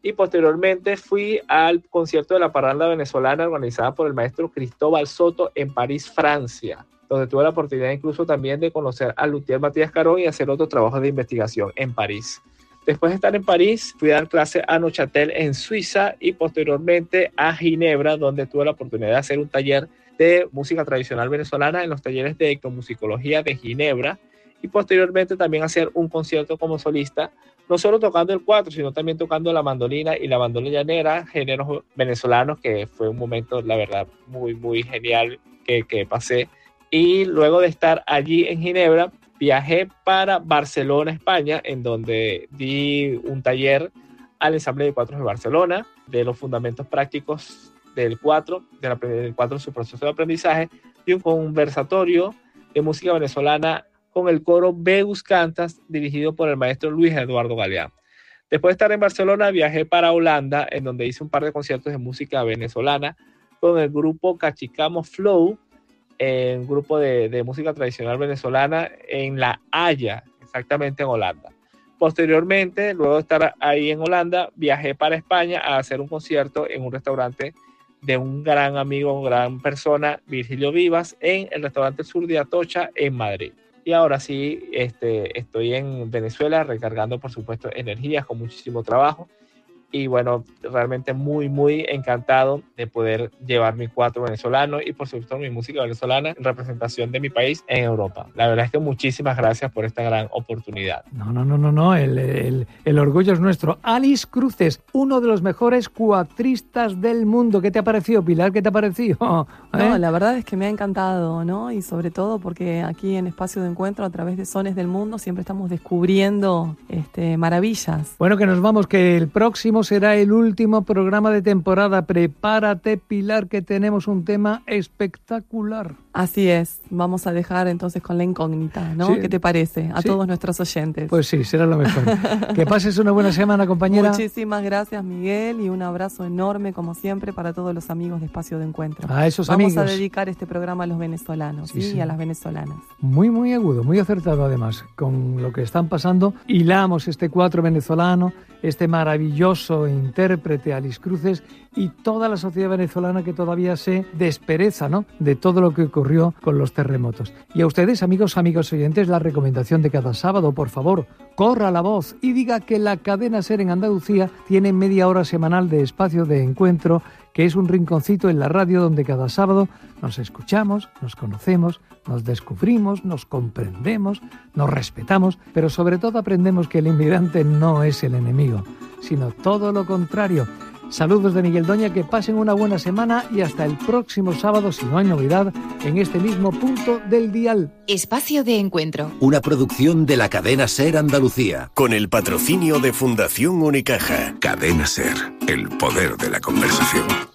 y posteriormente fui al concierto de la parranda venezolana organizada por el maestro Cristóbal Soto en París, Francia, donde tuve la oportunidad incluso también de conocer a Luthier Matías Carón y hacer otro trabajo de investigación en París. Después de estar en París, fui a dar clase a Neuchâtel en Suiza y posteriormente a Ginebra, donde tuve la oportunidad de hacer un taller de música tradicional venezolana en los talleres de etnomusicología de Ginebra y posteriormente también hacer un concierto como solista, no solo tocando el cuatro, sino también tocando la mandolina y la bandola llanera, géneros venezolanos, que fue un momento, la verdad, muy, muy genial que pasé. Y luego de estar allí en Ginebra, viajé para Barcelona, España, en donde di un taller al ensamble de cuatro de Barcelona, de los fundamentos prácticos del cuatro, del cuatro en su proceso de aprendizaje, y un conversatorio de música venezolana con el coro Veus Cantas, dirigido por el maestro Luis Eduardo Galeán. Después de estar en Barcelona, viajé para Holanda, en donde hice un par de conciertos de música venezolana con el grupo Cachicamo Flow, un grupo de música tradicional venezolana en La Haya, exactamente en Holanda. Posteriormente, luego de estar ahí en Holanda, viajé para España a hacer un concierto en un restaurante de un gran amigo, gran persona, Virgilio Vivas, en el restaurante Sur de Atocha, en Madrid. Y ahora sí, estoy en Venezuela recargando, por supuesto, energías con muchísimo trabajo. Y bueno, realmente muy, muy encantado de poder llevar mi cuatro venezolano y por supuesto mi música venezolana en representación de mi país en Europa. La verdad es que muchísimas gracias por esta gran oportunidad. No, el orgullo es nuestro. Alice Cruces, uno de los mejores cuatristas del mundo. ¿Qué te ha parecido, Pilar? ¿Qué te ha parecido? No, la verdad es que me ha encantado, ¿no? Y sobre todo porque aquí en Espacio de Encuentro, a través de Sones del Mundo, siempre estamos descubriendo maravillas. Bueno, que nos vamos, que el próximo será el último programa de temporada. Prepárate, Pilar, que tenemos un tema espectacular. Así es. Vamos a dejar entonces con la incógnita, ¿no? Sí. ¿Qué te parece? A todos nuestros oyentes. Pues sí, será lo mejor. Que pases una buena semana, compañera. Muchísimas gracias, Miguel, y un abrazo enorme, como siempre, para todos los amigos de Espacio de Encuentro. A esos amigos. Vamos a dedicar este programa a los venezolanos, ¿sí? Y a las venezolanas. Muy, muy agudo, muy acertado además, con lo que están pasando. Hilamos este cuatro venezolano, este maravilloso intérprete Alice Cruces y toda la sociedad venezolana que todavía se despereza, ¿no?, de todo lo que ocurrió con los terremotos. Y a ustedes, amigos oyentes, la recomendación de cada sábado, por favor, corra la voz y diga que la cadena SER en Andalucía tiene media hora semanal de Espacio de Encuentro, que es un rinconcito en la radio donde cada sábado nos escuchamos, nos conocemos, nos descubrimos, nos comprendemos, nos respetamos, pero sobre todo aprendemos que el inmigrante no es el enemigo, sino todo lo contrario. Saludos de Miguel Doña, que pasen una buena semana y hasta el próximo sábado, si no hay novedad, en este mismo punto del dial. Espacio de Encuentro. Una producción de la cadena SER Andalucía. Con el patrocinio de Fundación Unicaja. Cadena SER, el poder de la conversación.